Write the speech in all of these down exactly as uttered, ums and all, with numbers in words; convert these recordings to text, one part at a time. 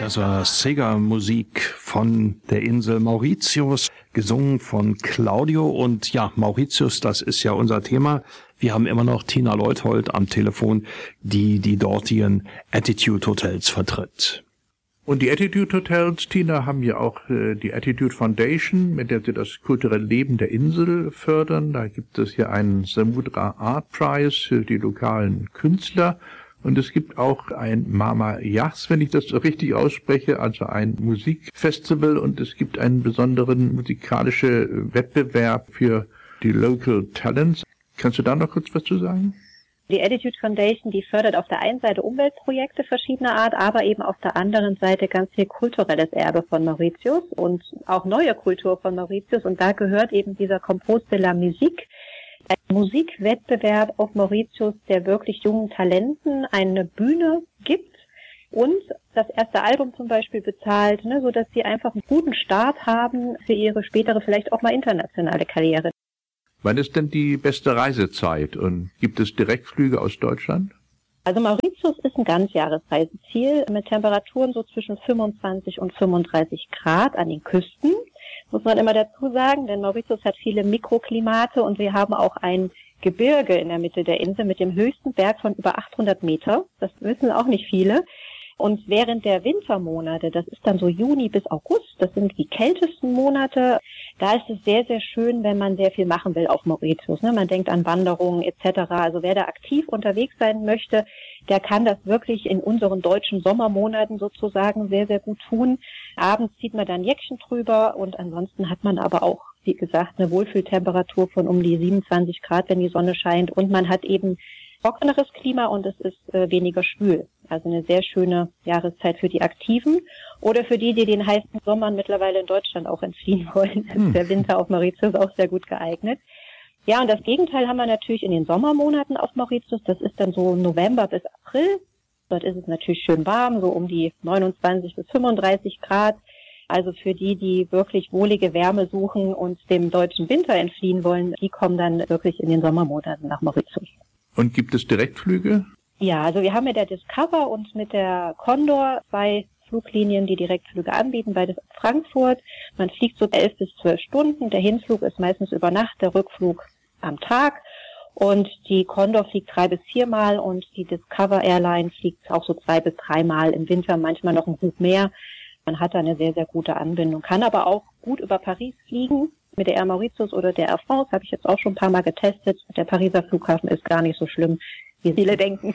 Das war Sega-Musik von der Insel Mauritius, gesungen von Claudio. Und ja, Mauritius, das ist ja unser Thema. Wir haben immer noch Tina Leuthold am Telefon, die die dortigen Attitude Hotels vertritt. Und die Attitude Hotels, Tina, haben ja auch äh, die Attitude Foundation, mit der sie das kulturelle Leben der Insel fördern. Da gibt es ja einen Samudra Art Prize für die lokalen Künstler. Und es gibt auch ein Mama Yas, wenn ich das so richtig ausspreche, also ein Musikfestival. Und es gibt einen besonderen musikalischen Wettbewerb für die Local Talents. Kannst du da noch kurz was zu sagen? Die Attitude Foundation, die fördert auf der einen Seite Umweltprojekte verschiedener Art, aber eben auf der anderen Seite ganz viel kulturelles Erbe von Mauritius und auch neue Kultur von Mauritius. Und da gehört eben dieser Compos de la Musique, ein Musikwettbewerb auf Mauritius, der wirklich jungen Talenten eine Bühne gibt und das erste Album zum Beispiel bezahlt, ne, so dass sie einfach einen guten Start haben für ihre spätere, vielleicht auch mal internationale Karriere. Wann ist denn die beste Reisezeit und gibt es Direktflüge aus Deutschland? Also Mauritius ist ein Ganzjahresreiseziel mit Temperaturen so zwischen fünfundzwanzig und fünfunddreißig Grad an den Küsten. Muss man immer dazu sagen, denn Mauritius hat viele Mikroklimate und wir haben auch ein Gebirge in der Mitte der Insel mit dem höchsten Berg von über achthundert Meter. Das wissen auch nicht viele. Und während der Wintermonate, das ist dann so Juni bis August, das sind die kältesten Monate, da ist es sehr, sehr schön, wenn man sehr viel machen will auf Mauritius. Ne? Man denkt an Wanderungen et cetera. Also wer da aktiv unterwegs sein möchte, der kann das wirklich in unseren deutschen Sommermonaten sozusagen sehr, sehr gut tun. Abends zieht man dann Jäckchen drüber und ansonsten hat man aber auch, wie gesagt, eine Wohlfühltemperatur von um die siebenundzwanzig Grad, wenn die Sonne scheint. Und man hat eben trockeneres Klima und es ist äh, weniger schwül. Also eine sehr schöne Jahreszeit für die Aktiven oder für die, die den heißen Sommern mittlerweile in Deutschland auch entfliehen wollen. Hm. Ist der Winter auf Mauritius auch sehr gut geeignet. Ja, und das Gegenteil haben wir natürlich in den Sommermonaten auf Mauritius. Das ist dann so November bis April. Dort ist es natürlich schön warm, so um die neunundzwanzig bis fünfunddreißig Grad. Also für die, die wirklich wohlige Wärme suchen und dem deutschen Winter entfliehen wollen, die kommen dann wirklich in den Sommermonaten nach Mauritius. Und gibt es Direktflüge? Ja, also wir haben mit der Discover und mit der Condor zwei Fluglinien, die Direktflüge anbieten, beides ab Frankfurt. Man fliegt so elf bis zwölf Stunden. Der Hinflug ist meistens über Nacht, der Rückflug am Tag. Und die Condor fliegt drei bis viermal und die Discover Airline fliegt auch so zwei bis dreimal im Winter, manchmal noch ein Hub mehr. Man hat da eine sehr, sehr gute Anbindung, kann aber auch gut über Paris fliegen. Mit der Air Mauritius oder der Air France habe ich jetzt auch schon ein paar Mal getestet. Der Pariser Flughafen ist gar nicht so schlimm, wie viele denken.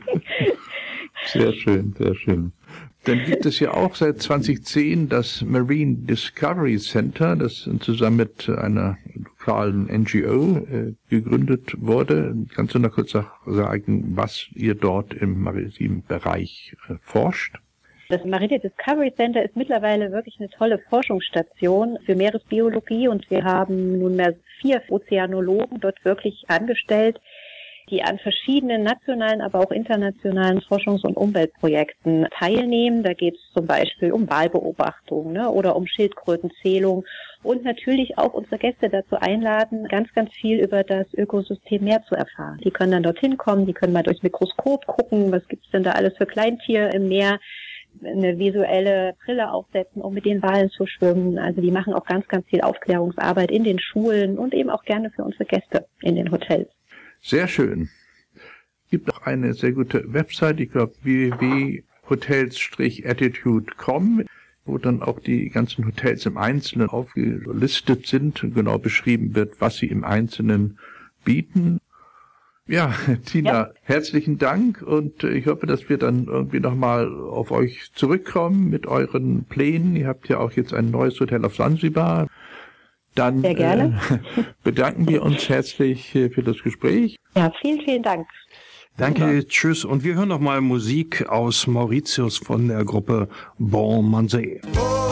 Sehr schön, sehr schön. Dann gibt es ja auch seit zweitausendzehn das Marine Discovery Center, das zusammen mit einer lokalen N G O äh, gegründet wurde. Kannst du noch kurz sagen, was ihr dort im maritimen Bereich äh, forscht? Das Marine Discovery Center ist mittlerweile wirklich eine tolle Forschungsstation für Meeresbiologie und wir haben nunmehr vier Ozeanologen dort wirklich angestellt, die an verschiedenen nationalen, aber auch internationalen Forschungs- und Umweltprojekten teilnehmen. Da geht es zum Beispiel um Walbeobachtung, ne, oder um Schildkrötenzählung und natürlich auch unsere Gäste dazu einladen, ganz, ganz viel über das Ökosystem Meer zu erfahren. Die können dann dorthin kommen, die können mal durchs Mikroskop gucken, was gibt's denn da alles für Kleintiere im Meer, eine visuelle Brille aufsetzen, um mit den Walen zu schwimmen. Also die machen auch ganz, ganz viel Aufklärungsarbeit in den Schulen und eben auch gerne für unsere Gäste in den Hotels. Sehr schön. Es gibt auch eine sehr gute Website, ich glaube w w w punkt hotels Strich attitude punkt com, wo dann auch die ganzen Hotels im Einzelnen aufgelistet sind und genau beschrieben wird, was sie im Einzelnen bieten. Ja, Tina, ja. Herzlichen Dank und ich hoffe, dass wir dann irgendwie nochmal auf euch zurückkommen mit euren Plänen. Ihr habt ja auch jetzt ein neues Hotel auf Sansibar. Dann Sehr gerne. Äh, bedanken wir uns herzlich für das Gespräch. Ja, vielen, vielen Dank. Danke, ja. Tschüss. Und wir hören noch mal Musik aus Mauritius von der Gruppe Bon Mansé.